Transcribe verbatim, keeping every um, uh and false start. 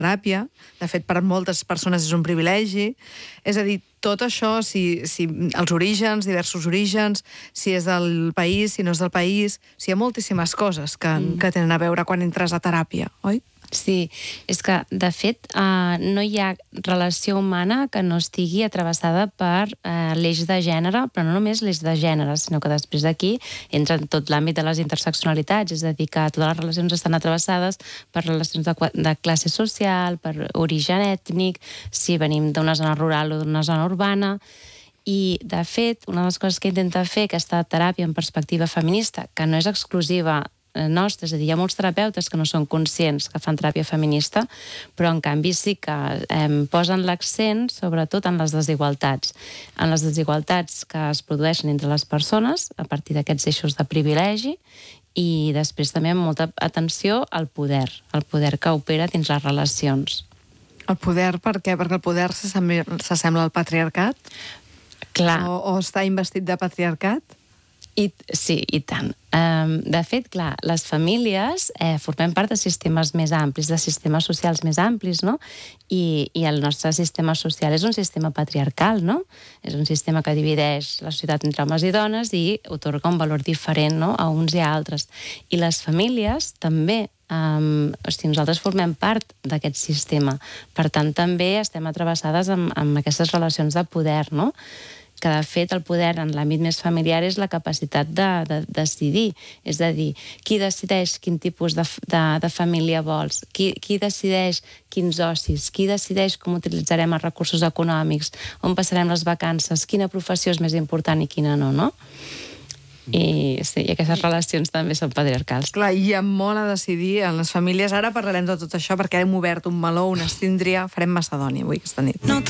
teràpia. De fet, per moltes persones és un privilegi. És a dir, tot això, si, si els orígens, diversos orígens, si és del país, si no és del país, o sigui, hi ha moltíssimes coses que, mm. que tenen a veure quan entres a teràpia, oi? Sí, és que, de fet, eh, no hi ha relació humana que no estigui travessada per eh, l'eix de gènere, però no només l'eix de gènere, sinó que després d'aquí entra en tot l'àmbit de les interseccionalitats, és a dir, que totes les relacions estan atravessades per relacions de, de classe social, per origen ètnic, si venim d'una zona rural o d'una zona urbana. I, de fet, una de les coses que intenta fer aquesta teràpia en perspectiva feminista, que no és exclusiva nostra, és a dir, hi ha molts terapeutes que no són conscients que fan teràpia feminista, però en canvi sí que eh, posen l'accent sobretot en les desigualtats, en les desigualtats que es produeixen entre les persones a partir d'aquests eixos de privilegi i després també amb molta atenció al poder, al poder que opera dins les relacions. El poder, per què? Perquè el poder s'assembla al patriarcat? Clar. O, o està investit de patriarcat? I, sí, i tant. Um, de fet, clar, les famílies eh, formem part de sistemes més amplis, de sistemes socials més amplis, no? I, i el nostre sistema social és un sistema patriarcal, no? És un sistema que divideix la societat entre homes i dones i otorga un valor diferent, no?, a uns i a altres. I les famílies també, um, o sigui, nosaltres formem part d'aquest sistema. Per tant, també estem atravessades amb, amb aquestes relacions de poder, no?, que de fet el poder en l'àmbit més familiar és la capacitat de, de, de decidir. És a dir, qui decideix quin tipus de, de, de família vols? Qui, qui decideix quins ocis? Qui decideix com utilitzarem els recursos econòmics? On passarem les vacances? Quina professió és més important i quina no, no? I, sí, i aquestes relacions també són patriarcals. Clar, hi ha molt a decidir en les famílies. Ara parlarem de tot això perquè hem obert un meló, una síndria, farem macedònia avui aquesta nit. No